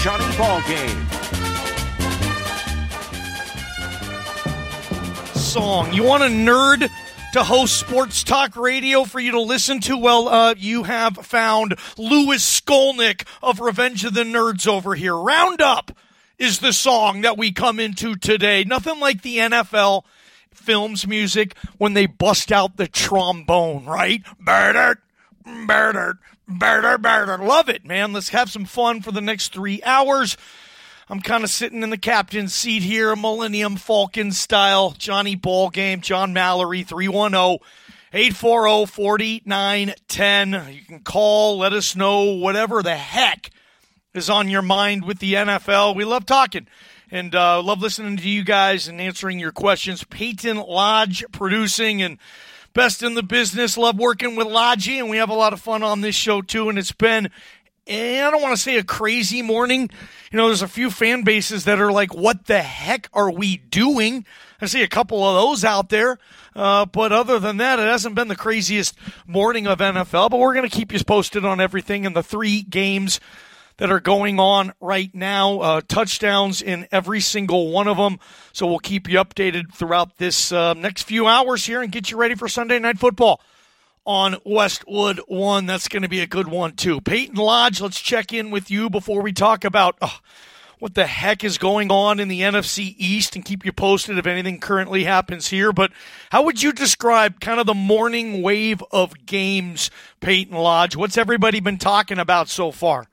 Johnny Ballgame. Song. You want a nerd to host sports talk radio for you to listen to? Well, you have found Louis Skolnick of Revenge of the Nerds over here. Roundup is the song that we come into today. Nothing like the NFL films music when they bust out the trombone, right? Love it, man. Let's have some fun for the next 3 hours. I'm kind of sitting in the captain's seat here, Millennium Falcon style. Johnny Ballgame, John Mallory, 310-840-4910. You can call, let us know whatever the heck is on your mind with the NFL. We love talking and love listening to you guys and answering your questions. Peyton Lodge producing and best in the business. Love working with Lodgy, and we have a lot of fun on this show too. And it's been, I don't want to say a crazy morning. You know, there's a few fan bases that are like, what the heck are we doing? I see a couple of those out there. But other than that, it hasn't been the craziest morning of NFL. But we're going to keep you posted on everything in the 3 games that are going on right now. Touchdowns in every single one of them. So we'll keep you updated throughout this next few hours here and get you ready for Sunday Night Football on Westwood One. That's going to be a good one, too. Peyton Lodge, let's check in with you before we talk about what the heck is going on in the NFC East and keep you posted if anything currently happens here. But how would you describe kind of the morning wave of games, Peyton Lodge? What's everybody been talking about so far?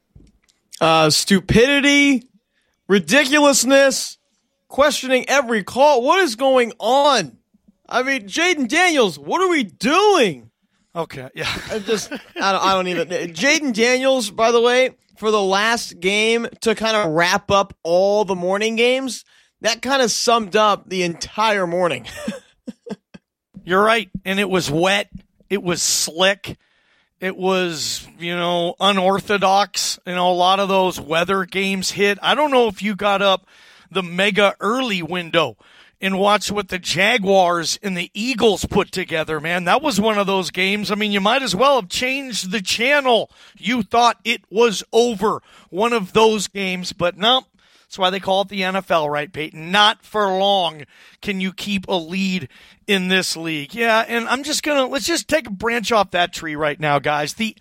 Stupidity, ridiculousness, questioning every call. What is going on? I mean, Jaden Daniels, what are we doing? Okay, yeah. I don't even. Jaden Daniels, by the way, for the last game to kind of wrap up all the morning games, that kind of summed up the entire morning. You're right, and it was wet. It was slick. It was, unorthodox. A lot of those weather games hit. I don't know if you got up the mega early window and watch what the Jaguars and the Eagles put together, man. That was one of those games. I mean, you might as well have changed the channel. You thought it was over. One of those games, but no. That's why they call it the NFL, right, Peyton? Not for long can you keep a lead in this league. Yeah, and let's just take a branch off that tree right now, guys. The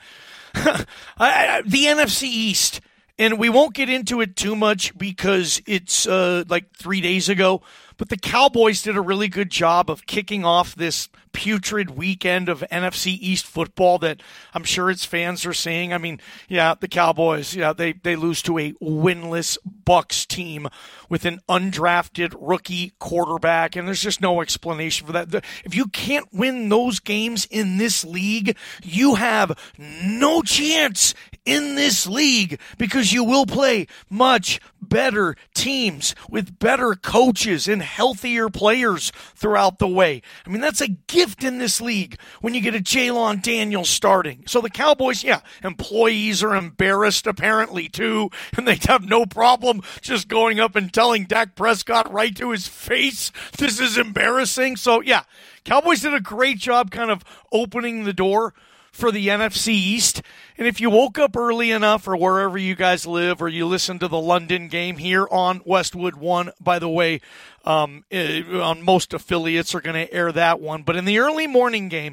NFC East, and we won't get into it too much because it's like 3 days ago, but the Cowboys did a really good job of kicking off this putrid weekend of NFC East football that I'm sure its fans are seeing. I mean, yeah, the Cowboys, they lose to a winless Bucs team with an undrafted rookie quarterback, and there's just no explanation for that. If you can't win those games in this league, you have no chance in this league because you will play much better teams with better coaches and healthier players throughout the way. I mean, that's a gift in this league when you get a Jalen Daniels starting. So the Cowboys, employees are embarrassed apparently too, and they have no problem just going up and telling Dak Prescott right to his face, this is embarrassing. So Cowboys did a great job kind of opening the door for the NFC East. And if you woke up early enough or wherever you guys live or you listen to the London game here on Westwood One, by the way, on most affiliates are going to air that one. But in the early morning game,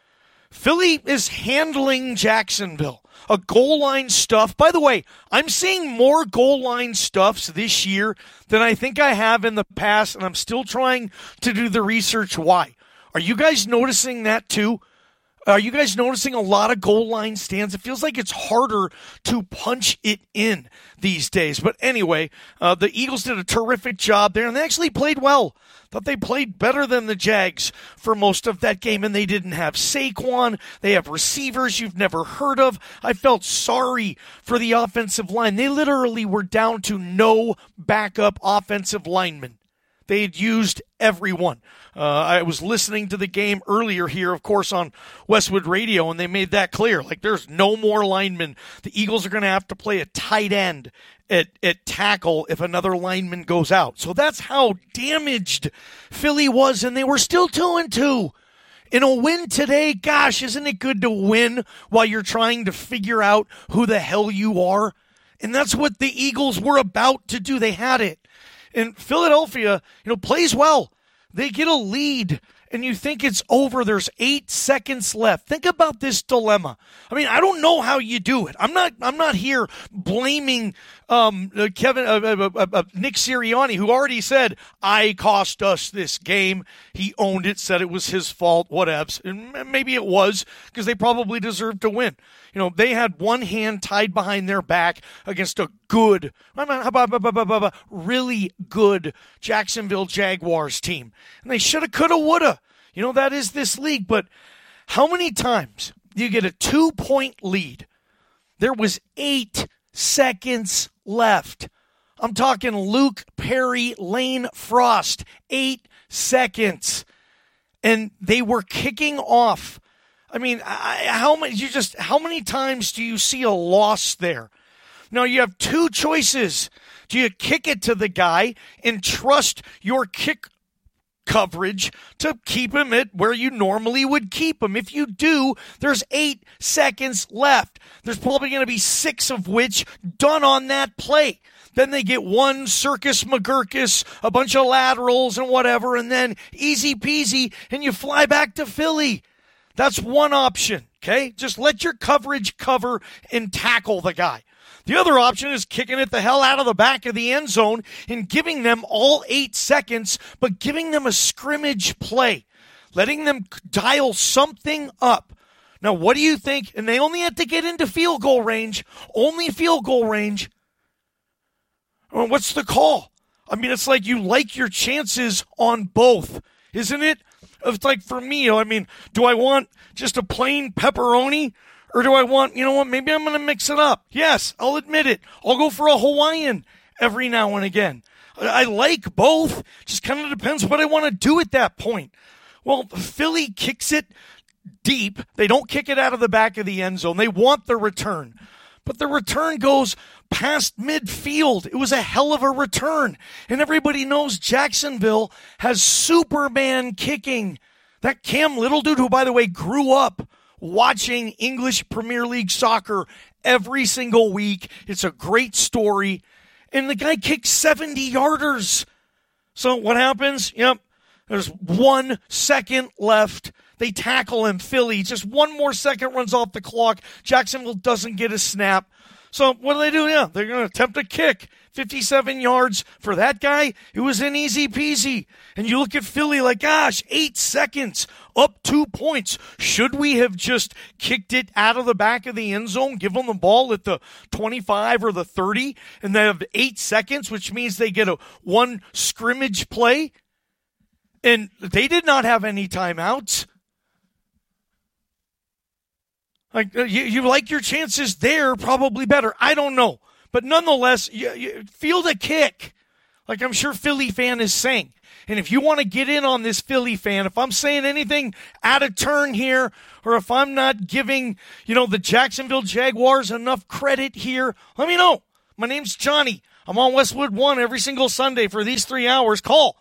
Philly is handling Jacksonville. A goal line stuff. By the way, I'm seeing more goal line stuffs this year than I think I have in the past, and I'm still trying to do the research why. Are you guys noticing that too? Are you guys noticing a lot of goal line stands? It feels like it's harder to punch it in these days. But anyway, the Eagles did a terrific job there, and they actually played well. Thought they played better than the Jags for most of that game, and they didn't have Saquon. They have receivers you've never heard of. I felt sorry for the offensive line. They literally were down to no backup offensive linemen. They had used everyone. I was listening to the game earlier here, of course, on Westwood Radio, and they made that clear. Like, there's no more linemen. The Eagles are going to have to play a tight end at tackle if another lineman goes out. So that's how damaged Philly was, and they were still 2-2. In a win today, gosh, isn't it good to win while you're trying to figure out who the hell you are? And that's what the Eagles were about to do. They had it. And Philadelphia, plays well. They get a lead, and you think it's over. There's 8 seconds left. Think about this dilemma. I mean, I don't know how you do it. I'm not here blaming Nick Sirianni, who already said, I cost us this game. He owned it, said it was his fault, whatevs. And maybe it was, because they probably deserved to win. They had one hand tied behind their back against a good, really good Jacksonville Jaguars team. And they shoulda, coulda, woulda. That is this league. But how many times do you get a 2-point lead? There was 8 seconds left. I'm talking Luke Perry, Lane Frost, 8 seconds. And they were kicking off. I mean, how many times do you see a loss there? Now, you have 2 choices. Do you kick it to the guy and trust your kick coverage to keep him at where you normally would keep him? If you do, there's 8 seconds left. There's probably going to be 6 of which done on that play. Then they get one Circus McGurkus, a bunch of laterals and whatever, and then easy peasy, and you fly back to Philly. That's one option, okay? Just let your coverage cover and tackle the guy. The other option is kicking it the hell out of the back of the end zone and giving them all 8 seconds, but giving them a scrimmage play, letting them dial something up. Now, what do you think? And they only had to get into field goal range, only field goal range. Well, what's the call? I mean, it's like you like your chances on both, isn't it? It's like for me, do I want just a plain pepperoni? Or do I want, maybe I'm going to mix it up. Yes, I'll admit it. I'll go for a Hawaiian every now and again. I like both. Just kind of depends what I want to do at that point. Well, Philly kicks it deep. They don't kick it out of the back of the end zone. They want the return. But the return goes past midfield. It was a hell of a return. And everybody knows Jacksonville has Superman kicking. That Cam Little dude, who, by the way, grew up watching English Premier League soccer every single week. It's a great story. And the guy kicked 70-yarders. So what happens? Yep, there's 1 second left. They tackle him, Philly. Just 1 more second runs off the clock. Jacksonville doesn't get a snap. So what do? Yeah, they're going to attempt a kick. 57 yards for that guy. It was an easy peasy. And you look at Philly like, gosh, 8 seconds, up 2 points. Should we have just kicked it out of the back of the end zone, give them the ball at the 25 or the 30, and they have 8 seconds, which means they get a 1 scrimmage play? And they did not have any timeouts. Like you like your chances there probably better. I don't know. But nonetheless, you field a kick, like I'm sure Philly fan is saying. And if you want to get in on this Philly fan, if I'm saying anything out of turn here, or if I'm not giving, the Jacksonville Jaguars enough credit here, let me know. My name's Johnny. I'm on Westwood One every single Sunday for these 3 hours. Call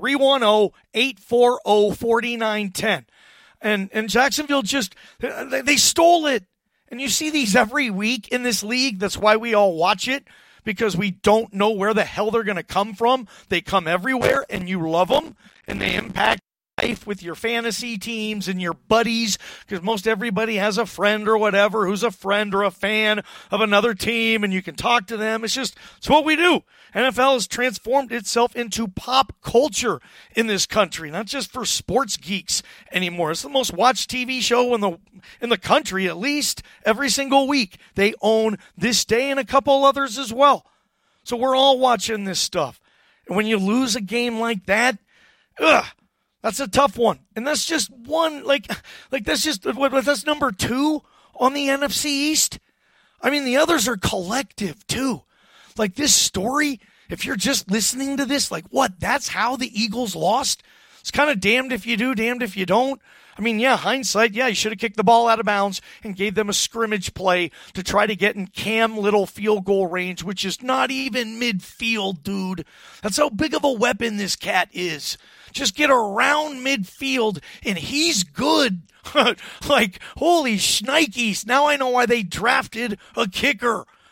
310-840-4910. And Jacksonville they stole it. And you see these every week in this league. That's why we all watch it, because we don't know where the hell they're going to come from. They come everywhere, and you love them, and they impact life with your fantasy teams and your buddies, because most everybody has a friend or whatever who's a friend or a fan of another team, and you can talk to them. It's what we do. NFL has transformed itself into pop culture in this country, not just for sports geeks anymore. It's the most watched TV show in the country, at least every single week. They own This Day and a couple others as well. So we're all watching this stuff. And when you lose a game like that, that's a tough one. And that's just one, that's number 2 on the NFC East. I mean, the others are collective too. Like this story, if you're just listening to this, like what? That's how the Eagles lost? It's kind of damned if you do, damned if you don't. I mean, yeah, hindsight, yeah, you should have kicked the ball out of bounds and gave them a scrimmage play to try to get in Cam Little field goal range, which is not even midfield, dude. That's how big of a weapon this cat is. Just get around midfield, and he's good. Like, holy shnikes. Now I know why they drafted a kicker.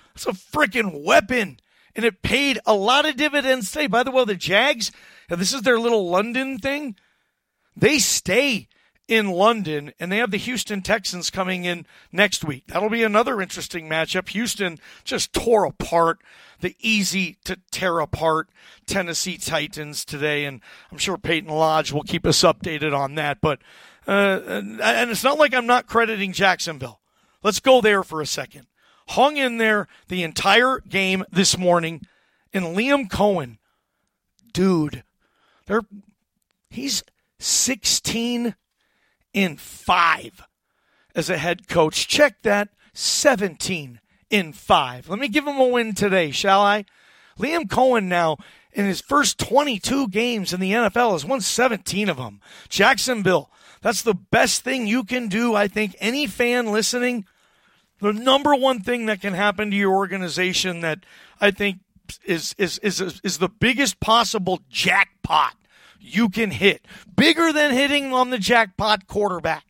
It's a freaking weapon. And it paid a lot of dividends today. By the way, the Jags, this is their little London thing. They stay in London, and they have the Houston Texans coming in next week. That'll be another interesting matchup. Houston just tore apart the easy-to-tear-apart Tennessee Titans today, and I'm sure Peyton Lodge will keep us updated on that. But and it's not like I'm not crediting Jacksonville. Let's go there for a second. Hung in there the entire game this morning, and Liam Cohen, dude, he's 16-5 as a head coach. Check that, 17-5. Let me give him a win today, shall I? Liam Cohen now, in his first 22 games in the NFL, has won 17 of them. Jacksonville, that's the best thing you can do, I think. Any fan listening, the number one thing that can happen to your organization that I think is the biggest possible jackpot you can hit, bigger than hitting on the jackpot quarterback.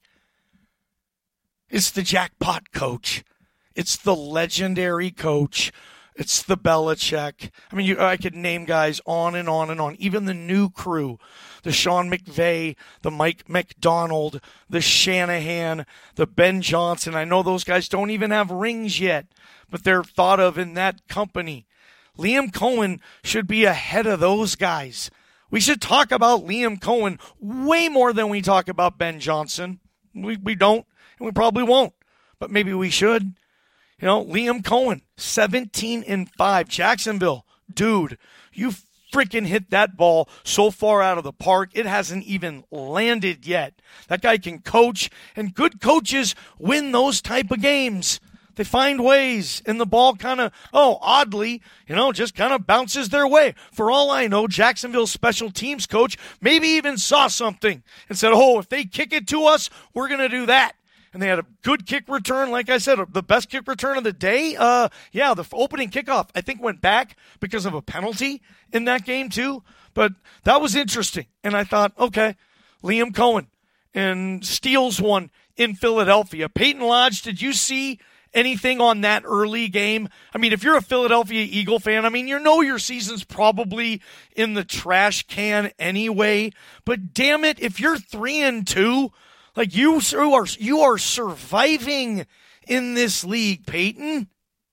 It's the jackpot coach. It's the legendary coach. It's the Belichick. I mean, I could name guys on and on and on. Even the new crew, the Sean McVay, the Mike McDonald, the Shanahan, the Ben Johnson. I know those guys don't even have rings yet, but they're thought of in that company. Liam Cohen should be ahead of those guys. We should talk about Liam Cohen way more than we talk about Ben Johnson. We don't, and we probably won't, but maybe we should. You know, Liam Cohen, 17-5. Jacksonville, dude, you freaking hit that ball so far out of the park, it hasn't even landed yet. That guy can coach, and good coaches win those type of games. They find ways, and the ball kind of, oddly, just kind of bounces their way. For all I know, Jacksonville's special teams coach maybe even saw something and said, if they kick it to us, we're going to do that. And they had a good kick return. Like I said, the best kick return of the day. The opening kickoff, I think, went back because of a penalty in that game too. But that was interesting. And I thought, okay, Liam Cohen and steals one in Philadelphia. Peyton Lodge, did you see anything on that early game? I mean, if you're a Philadelphia Eagle fan, your season's probably in the trash can anyway. But damn it, if you're 3-2, like you are surviving in this league, Peyton.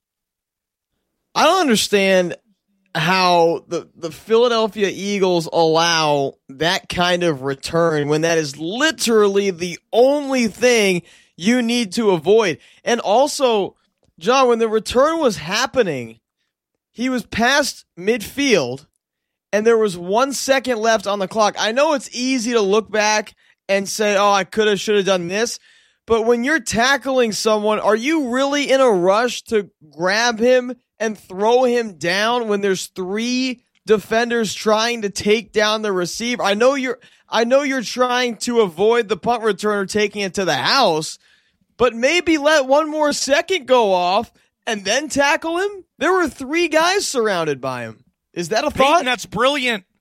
I don't understand how the Philadelphia Eagles allow that kind of return when that is literally the only thing you need to avoid. And also, John, when the return was happening, he was past midfield and there was 1 second left on the clock. I know it's easy to look back and say, I could have, should have done this. But when you're tackling someone, are you really in a rush to grab him and throw him down when there's 3 defenders trying to take down the receiver? I know you're trying to avoid the punt returner taking it to the house, but maybe let 1 more second go off and then tackle him. There were 3 guys surrounded by him. Is that a thought? Peyton, that's brilliant.